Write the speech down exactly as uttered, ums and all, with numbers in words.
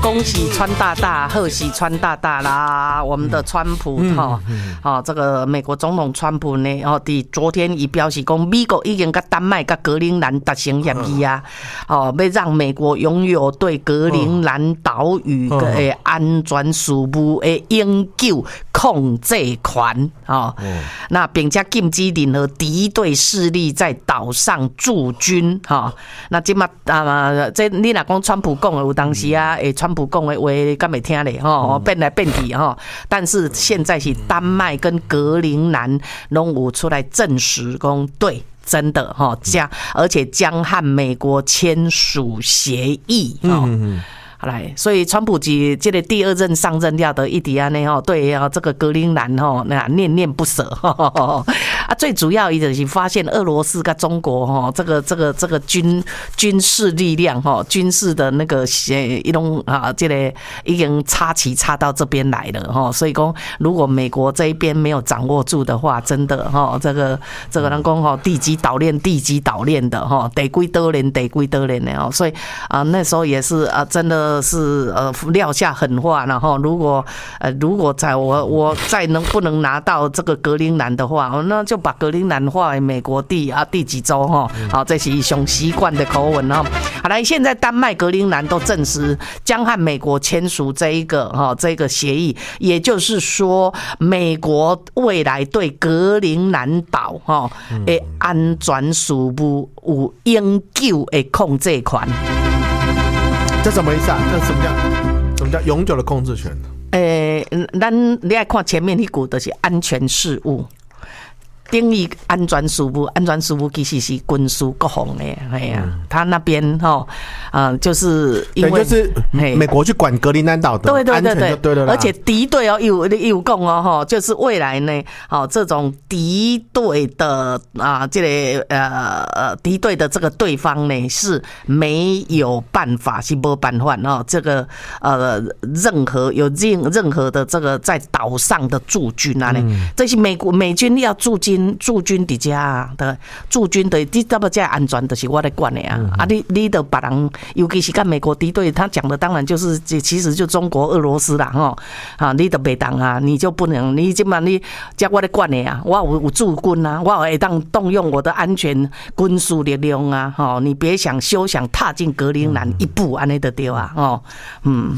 恭喜川大大，贺喜川大大啦！我们的川普哈，哦，这个美国总统川普呢，哦，伫昨天已表示讲，美国已经跟丹麦、跟格陵兰达成协议啊，哦，要让美国拥有对格陵兰岛屿的安全事务的永久控制权哦。那并且禁止任何敌对势力在岛上驻军哈、哦。那今嘛啊，这你若讲川普讲的有当时啊，诶，川普讲的话敢会听咧吼，变来变去吼。但是现在是丹麦跟格陵兰拢有出来证实讲对。真的哈，将而且将和美国签署协议哦。好来，所以川普及这个第二任上任了的伊迪安呢吼，对啊，这个格陵兰吼那念念不舍啊。最主要伊就是发现俄罗斯跟中国吼，这个这个这个军军事力量吼，军事的那个一种啊，这个已经插旗插到这边来了吼。所以讲，如果美国这一边没有掌握住的话，真的吼，这个这个人讲吼，地基岛链地基岛链的吼，得归多连得归多连的哦。所以啊，那时候也是啊，真的。是呃撂下狠话，然后如果呃如果在我我再能不能拿到这个格陵兰的话，那就把格陵兰划为美国第啊第几州哈？好，这是熊习惯的口吻哈。好来，现在丹麦、格陵兰都证实将和美国签署这一个哈这个协议，也就是说，美国未来对格陵兰岛哈的安全事务有永久的控制权。 这什么意思啊？这什么叫什么叫永久的控制权？ 诶、欸，咱你爱看前面那句就是安全事务。定义安全事务，安全事务其实是军事国防的，哎呀、啊，他那边哈，呃，就是因为就是美国去管格陵兰岛的安全就对了啦， 而且敌对哦，有有讲哦哈，就是未来呢，哦这种敌对的啊，这个呃呃敌对的这个对方呢是没有办法是没办法哦，这个呃任何有任任何的这个在岛上的驻军啊呢，嗯、这是美国美军要驻军。驻军伫遮啊，的驻军的，你怎么这安全，就是我来管的啊！嗯、啊，你你的别人，尤其是跟美国敌对，他讲的当然就是，其实就中国、俄罗斯啦，吼啊，你的袂当啊，你就不能，你即嘛你叫我来管的啊，我有有驻军啊，我会当动用我的安全军事力量啊，吼，你别想休想踏进格陵兰一步，安尼就对啊，哦，嗯。